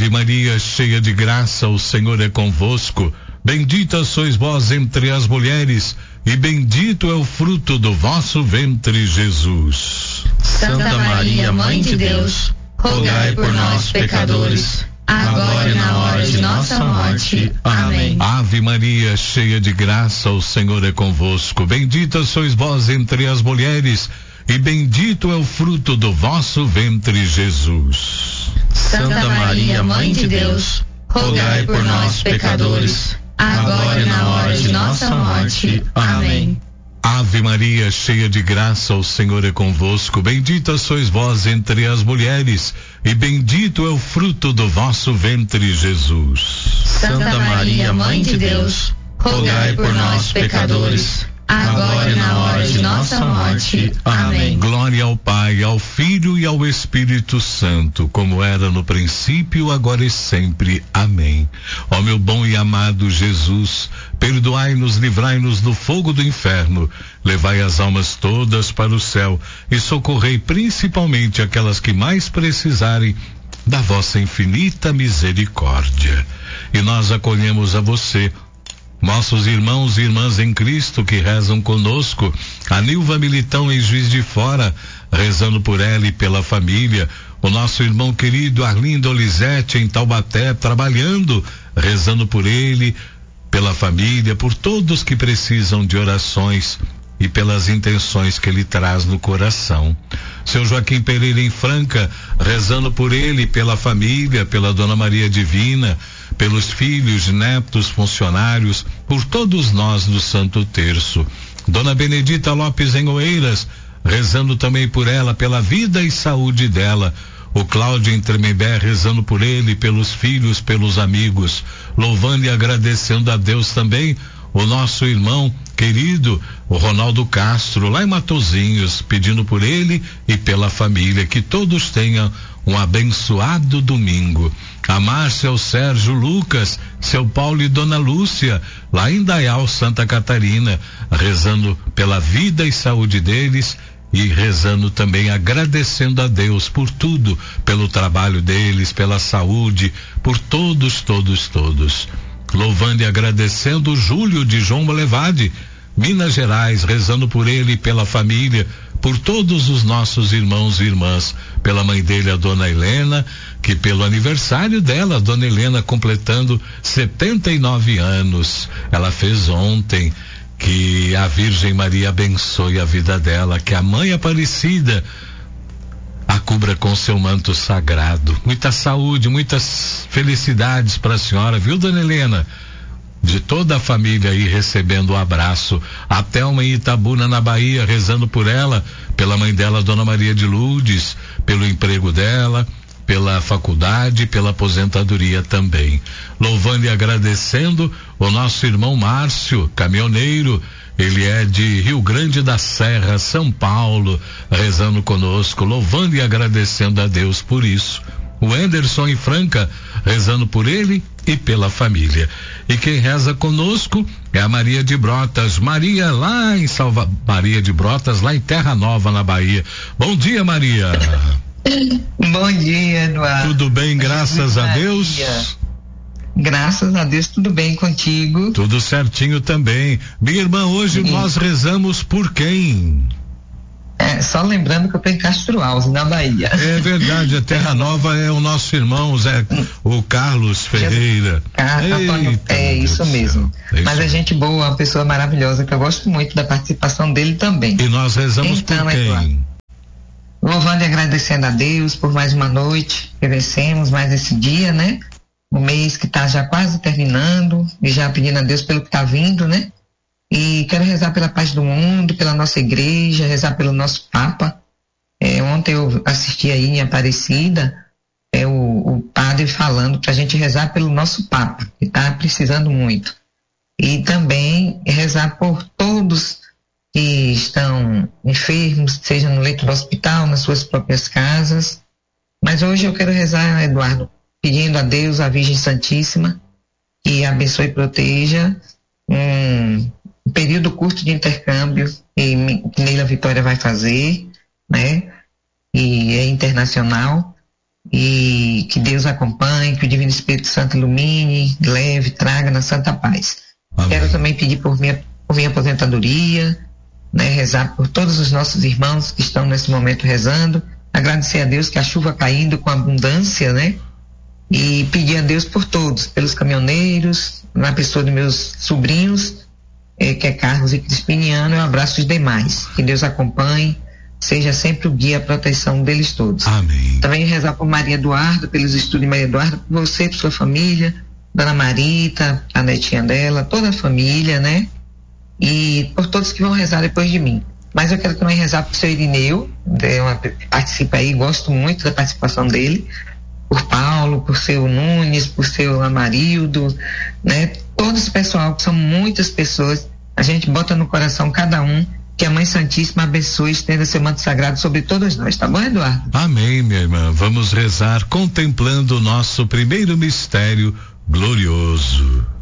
Ave Maria, cheia de graça, o Senhor é convosco. Bendita sois vós entre as mulheres, e bendito é o fruto do vosso ventre, Jesus. Santa Maria, Mãe de Deus, rogai por nós, pecadores, agora e na hora de nossa morte. Amém. Ave Maria, cheia de graça, o Senhor é convosco. Bendita sois vós entre as mulheres, e bendito é o fruto do vosso ventre, Jesus. Santa Maria, Mãe de Deus, rogai por nós, pecadores, agora e na hora de nossa morte. Amém. Ave Maria, cheia de graça, o Senhor é convosco. Bendita sois vós entre as mulheres, e bendito é o fruto do vosso ventre, Jesus. Santa Maria, Mãe de Deus, rogai por nós, pecadores, agora e na hora de nossa morte. Amém. Glória ao Pai, ao Filho e ao Espírito Santo, como era no princípio, agora e sempre. Amém. Ó meu bom e amado Jesus, perdoai-nos, livrai-nos do fogo do inferno, levai as almas todas para o céu e socorrei principalmente aquelas que mais precisarem da vossa infinita misericórdia. E nós acolhemos a você, nossos irmãos e irmãs em Cristo que rezam conosco, a Nilva Militão em Juiz de Fora, rezando por ela e pela família, o nosso irmão querido Arlindo Olizete em Taubaté, trabalhando, rezando por ele, pela família, por todos que precisam de orações e pelas intenções que ele traz no coração. Seu Joaquim Pereira em Franca, rezando por ele, pela família, pela Dona Maria Divina, pelos filhos, netos, funcionários, por todos nós do Santo Terço. Dona Benedita Lopes em Oeiras, rezando também por ela, pela vida e saúde dela. O Cláudio em Tremembé, rezando por ele, pelos filhos, pelos amigos, louvando e agradecendo a Deus também. O nosso irmão querido, o Ronaldo Castro, lá em Matozinhos, pedindo por ele e pela família, que todos tenham um abençoado domingo. A Márcia, o Sérgio, Lucas, seu Paulo e Dona Lúcia, lá em Dayal, Santa Catarina, rezando pela vida e saúde deles e rezando também, agradecendo a Deus por tudo, pelo trabalho deles, pela saúde, por todos. Louvando e agradecendo o Júlio de João Molevade, Minas Gerais, rezando por ele e pela família, por todos os nossos irmãos e irmãs, pela mãe dele, a Dona Helena, que pelo aniversário dela, a Dona Helena completando 79 anos, ela fez ontem. Que a Virgem Maria abençoe a vida dela, que a Mãe Aparecida a cubra com seu manto sagrado. Muita saúde, muitas felicidades para a senhora, viu, Dona Helena? De toda a família aí recebendo um abraço. A Thelma em Itabuna, na Bahia, rezando por ela, pela mãe dela, Dona Maria de Lourdes, pelo emprego dela, pela faculdade, pela aposentadoria também. Louvando e agradecendo o nosso irmão Márcio, caminhoneiro, ele é de Rio Grande da Serra, São Paulo, rezando conosco, louvando e agradecendo a Deus por isso. O Anderson em Franca, rezando por ele e pela família. E quem reza conosco é a Maria de Brotas, Maria lá em Maria de Brotas, lá em Terra Nova, na Bahia. Bom dia, Maria. Bom dia, Eduardo. Tudo bem, graças a Deus? Graças a Deus, tudo bem contigo? Tudo certinho também. Minha irmã, hoje nós rezamos por quem? Só lembrando que eu tô em Castro Alves, na Bahia. É verdade, a Terra Nova é o nosso irmão, o Carlos Ferreira. É isso mesmo. Mas é gente boa, uma pessoa maravilhosa, que eu gosto muito da participação dele também. E nós rezamos por quem? Eduardo, louvando e agradecendo a Deus por mais uma noite, que vencemos mais esse dia, né? O mês que está já quase terminando, e já pedindo a Deus pelo que está vindo, né? E quero rezar pela paz do mundo, pela nossa igreja, rezar pelo nosso Papa. Ontem eu assisti aí em Aparecida, o padre falando para a gente rezar pelo nosso Papa, que está precisando muito. E também rezar por todos que estão enfermos, seja no leito do hospital, nas suas próprias casas. Mas hoje eu quero rezar, Eduardo, pedindo a Deus, a Virgem Santíssima, que abençoe e proteja um período curto de intercâmbio que Neila Vitória vai fazer, né? E é internacional. e que Deus acompanhe, que o Divino Espírito Santo ilumine, leve, traga na santa paz. Amém. Quero também pedir por minha aposentadoria, né, rezar por todos os nossos irmãos que estão nesse momento rezando, agradecer a Deus que a chuva caindo com abundância, né, e pedir a Deus por todos, pelos caminhoneiros, na pessoa dos meus sobrinhos, que é Carlos e Crispiniano, eu abraço os demais, que Deus acompanhe, seja sempre o guia, a proteção deles todos. Amém. Também rezar por Maria Eduarda, pelos estudos de Maria Eduarda, por você, por sua família, Dona Marita, a netinha dela, toda a família, né? E por todos que vão rezar depois de mim. Mas eu quero também rezar por seu Irineu, participa aí, gosto muito da participação dele, por Paulo, por seu Nunes, por seu Amarildo, né? Todo esse pessoal, que são muitas pessoas, a gente bota no coração cada um, que a Mãe Santíssima abençoe e estenda seu manto sagrado sobre todos nós, tá bom, Eduardo? Amém, minha irmã. Vamos rezar contemplando o nosso primeiro mistério glorioso.